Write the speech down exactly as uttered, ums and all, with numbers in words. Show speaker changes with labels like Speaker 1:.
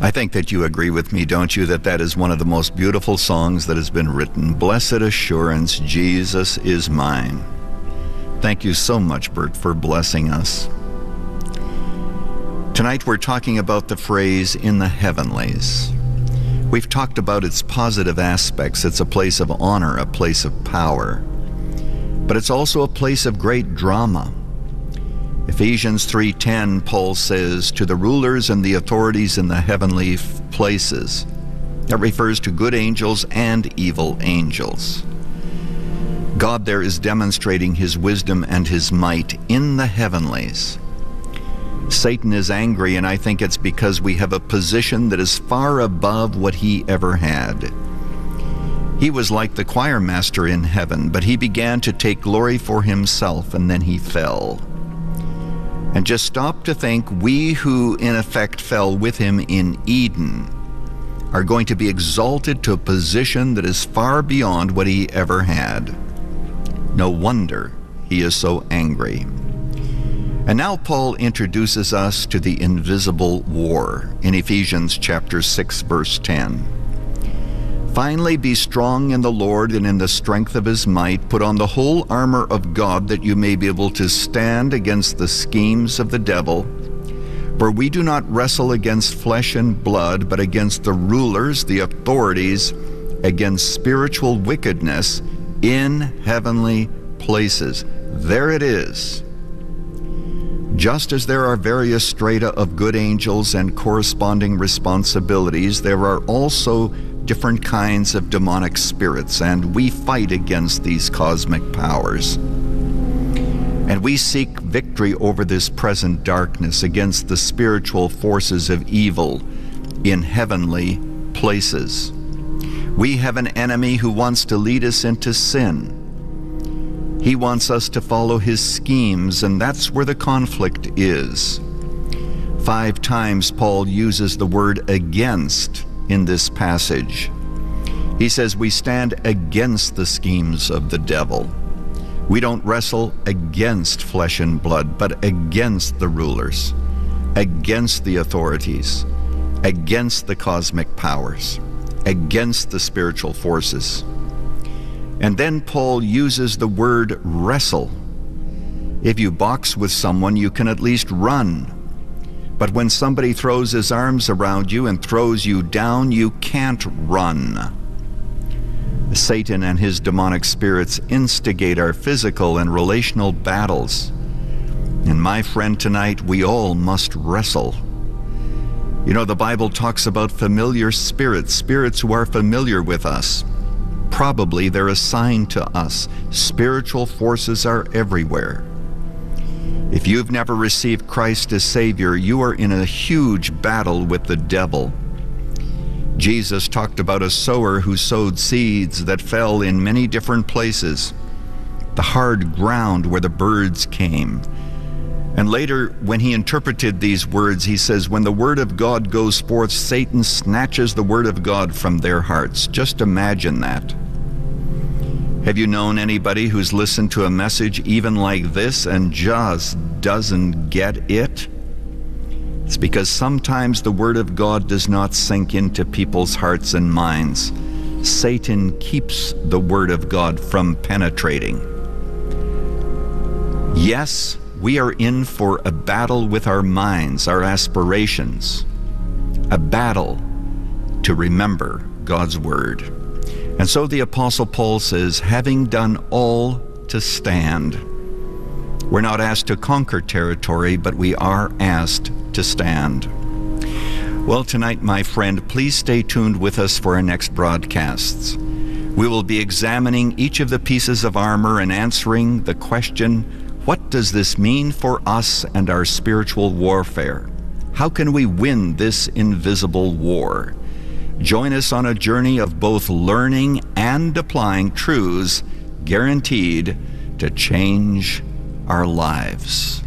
Speaker 1: I think that you agree with me, don't you, that that is one of the most beautiful songs that has been written. Blessed assurance, Jesus is mine. Thank you so much, Bert, for blessing us. Tonight we're talking about the phrase, in the heavenlies. We've talked about its positive aspects. It's a place of honor, a place of power. But it's also a place of great drama. Ephesians three ten, Paul says, to the rulers and the authorities in the heavenly places. That refers to good angels and evil angels. God there is demonstrating his wisdom and his might in the heavenlies. Satan is angry, and I think it's because we have a position that is far above what he ever had. He was like the choir master in heaven, but he began to take glory for himself, and then he fell. And just stop to think, we who in effect fell with him in Eden are going to be exalted to a position that is far beyond what he ever had. No wonder he is so angry. And now Paul introduces us to the invisible war in Ephesians chapter six, verse ten. Finally, be strong in the Lord and in the strength of his might. Put on the whole armor of God, that you may be able to stand against the schemes of the devil. For we do not wrestle against flesh and blood, but against the rulers, the authorities, against spiritual wickedness in heavenly places. There it is. Just as there are various strata of good angels and corresponding responsibilities, there are also different kinds of demonic spirits, and we fight against these cosmic powers. And we seek victory over this present darkness, against the spiritual forces of evil in heavenly places. We have an enemy who wants to lead us into sin. He wants us to follow his schemes, and that's where the conflict is. Five times Paul uses the word against in this passage. He says we stand against the schemes of the devil. We don't wrestle against flesh and blood, but against the rulers, against the authorities, against the cosmic powers, against the spiritual forces. And then Paul uses the word wrestle. If you box with someone, you can at least run. But when somebody throws his arms around you and throws you down, you can't run. Satan and his demonic spirits instigate our physical and relational battles. And my friend, tonight, we all must wrestle. You know, the Bible talks about familiar spirits, spirits who are familiar with us. Probably they're assigned to us. Spiritual forces are everywhere. If you've never received Christ as Savior, you are in a huge battle with the devil. Jesus talked about a sower who sowed seeds that fell in many different places, the hard ground where the birds came. And later, when he interpreted these words, he says, when the word of God goes forth, Satan snatches the word of God from their hearts. Just imagine that. Have you known anybody who's listened to a message even like this and just doesn't get it? It's because sometimes the word of God does not sink into people's hearts and minds. Satan keeps the word of God from penetrating. Yes, we are in for a battle with our minds, our aspirations, a battle to remember God's word. And so the Apostle Paul says, having done all to stand. We're not asked to conquer territory, but we are asked to stand. Well, tonight, my friend, please stay tuned with us for our next broadcasts. We will be examining each of the pieces of armor and answering the question, what does this mean for us and our spiritual warfare? How can we win this invisible war? Join us on a journey of both learning and applying truths guaranteed to change our lives.